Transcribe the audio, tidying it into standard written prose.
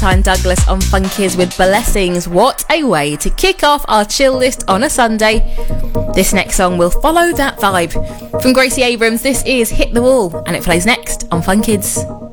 Valentine Douglas on Funkies with Blessings. What a way to kick off our chill list on a Sunday. This next song will follow that vibe. From Gracie Abrams, this is Hit the Wall, and it plays next on Fun Kids.